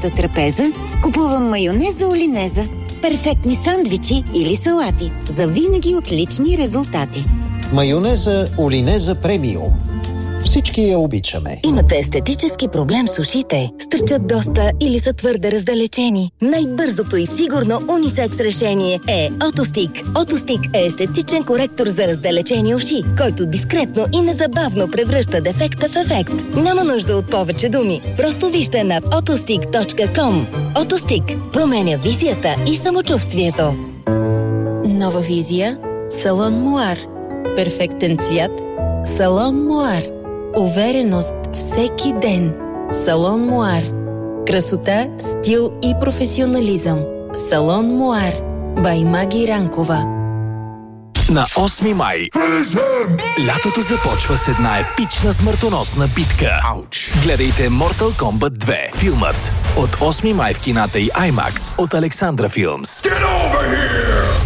моята трапеза, купувам майонеза Олинеза. Перфектни сандвичи или салати. За винаги отлични резултати. Майонеза Олинеза премиум. Всички я обичаме. Имате естетически проблем с ушите? Стърчат доста или са твърде раздалечени? Най-бързото и сигурно унисекс решение е Отостик. Отостик е естетичен коректор за раздалечени уши, който дискретно и незабавно превръща дефекта в ефект. Няма нужда от повече думи. Просто вижте на otostic.com. Отостик променя визията и самочувствието. Нова визия – салон Муар. Перфектен цвят – салон Муар. Увереност всеки ден. Салон Муар. Красота, стил и професионализъм. Салон Муар. Бай Маги Ранкова. На 8 май лятото започва с една епична смъртоносна битка. Гледайте Mortal Kombat 2, филмът. От 8 май в кината и IMAX от Александра Филмс.